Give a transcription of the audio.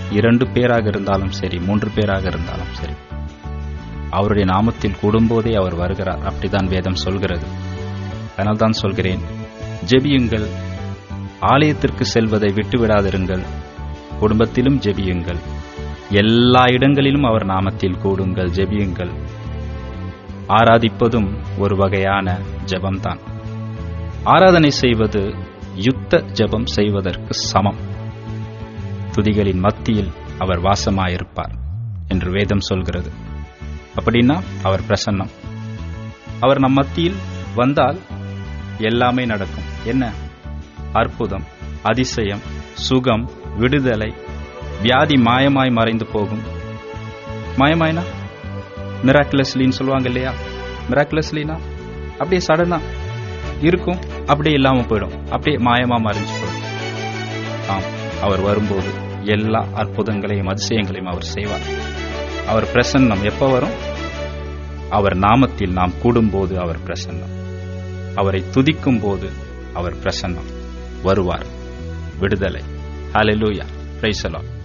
2 பேராக இருந்தாலும் சரி, 3 பேராக இருந்தாலும் சரி, அவருடைய நாமத்தில் கூடும்போதே அவர் வருகிறார். அப்படித்தான் வேதம் சொல்கிறது. அதனால்தான் சொல்கிறேன், ஜெபியுங்கள், ஆலயத்திற்கு செல்வதை விட்டுவிடாதிருங்கள், குடும்பத்திலும் ஜெபியுங்கள், எல்லா இடங்களிலும் அவர் நாமத்தில் கூடுங்கள், ஜெபியுங்கள். ஆராதிப்பதும் ஒரு வகையான ஜெபம்தான். ஆராதனை செய்வது யுத்த ஜெபம் செய்வதற்கு சமம். துதிகளின் மத்தியில் அவர் வாசமாயிருப்பார் என்று வேதம் சொல்கிறது. அப்படின்னா அவர் பிரசன்னம். அவர் நம் மத்தியில் வந்தால் எல்லாமே நடக்கும். என்ன? அற்புதம், அதிசயம், சுகம், விடுதலை, வியாதி மாயமாய் மறைந்து போகும். மாயமாய்னா மிராக்குலஸ்லின்னு சொல்லுவாங்க இல்லையா? மிராக்குலஸ்லினா அப்படியே சடனா இருக்கும், அப்படியே இல்லாம போயிடும், அப்படியே மாயமா மறைஞ்சு போயிடும். ஆம், அவர் வரும்போது எல்லா அற்புதங்களையும் அதிசயங்களையும் அவர் செய்வார். அவர் பிரசன்னம் எப்ப வரும்? அவர் நாமத்தில் நாம் கூடும்போது அவர் பிரசன்னம். அவரை துதிக்கும் போது அவர் பிரசன்னம். வருவார். விடுதலை. ஹல்லேலூயா. Praise the Lord.